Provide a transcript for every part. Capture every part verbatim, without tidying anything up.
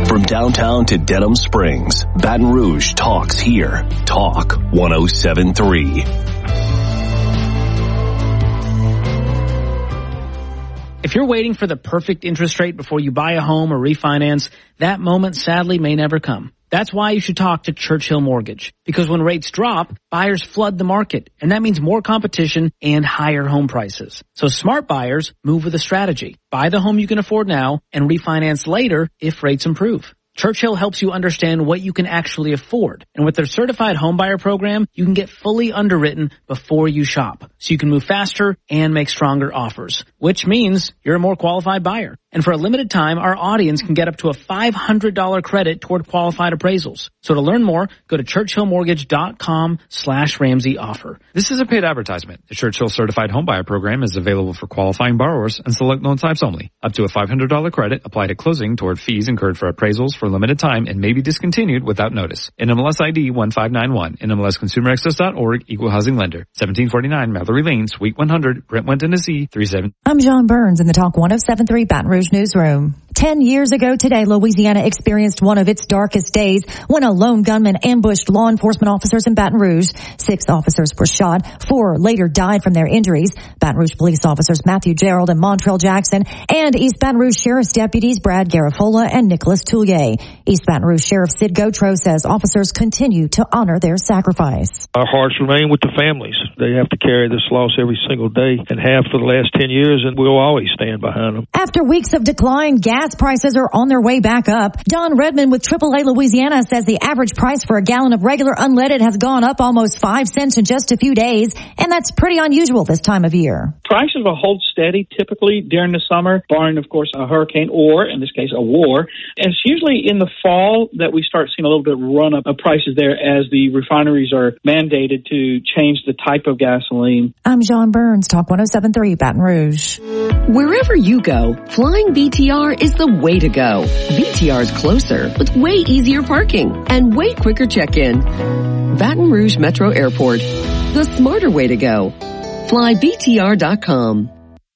From downtown to Denham Springs, Baton Rouge talks here. Talk one oh seven point three. If you're waiting for the perfect interest rate before you buy a home or refinance, that moment sadly may never come. That's why you should talk to Churchill Mortgage. Because when rates drop, buyers flood the market, and that means more competition and higher home prices. So smart buyers move with a strategy. Buy the home you can afford now and refinance later if rates improve. Churchill helps you understand what you can actually afford. And with their certified homebuyer program, you can get fully underwritten before you shop. So you can move faster and make stronger offers, which means you're a more qualified buyer. And for a limited time, our audience can get up to a five hundred dollars credit toward qualified appraisals. So to learn more, go to churchillmortgage.com slash Ramsey offer. This is a paid advertisement. The Churchill Certified Homebuyer Program is available for qualifying borrowers and select loan types only. Up to a five hundred dollars credit applied at closing toward fees incurred for appraisals for a limited time and may be discontinued without notice. N M L S I D one five nine one. N M L S Consumer Access dot org. Equal Housing Lender. seventeen forty-nine Mallory Lane, Suite one hundred, Brentwood, Tennessee, three seven. I'm John Burns in the Talk one oh seven point three Baton Rouge Newsroom. Ten years ago today, Louisiana experienced one of its darkest days when a lone gunman ambushed law enforcement officers in Baton Rouge. Six officers were shot. Four later died from their injuries. Baton Rouge police officers Matthew Gerald and Montrell Jackson and East Baton Rouge Sheriff's deputies Brad Garafola and Nicholas Toulier. East Baton Rouge Sheriff Sid Gotro says officers continue to honor their sacrifice. Our hearts remain with the families. They have to carry this loss every single day and have for the last ten years, and we'll always stand behind them. After weeks of decline, gas prices are on their way back up. Don Redmond with triple A Louisiana says the average price for a gallon of regular unleaded has gone up almost five cents in just a few days, and that's pretty unusual this time of year. Prices will hold steady typically during the summer, barring, of course, a hurricane or, in this case, a war. And it's usually in the fall that we start seeing a little bit of run up of prices there as the refineries are mandated to change the type of gasoline. I'm John Burns, Talk one oh seven point three Baton Rouge. Wherever you go, flying B T R is the way to go. B T R is closer with way easier parking and way quicker check-in. Baton Rouge Metro Airport, the smarter way to go. Fly B T R dot com.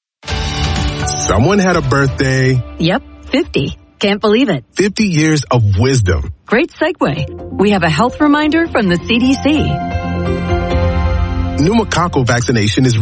Someone had a birthday. Yep, fifty. Can't believe it. fifty years of wisdom. Great segue. We have a health reminder from the C D C. Pneumococcal vaccination is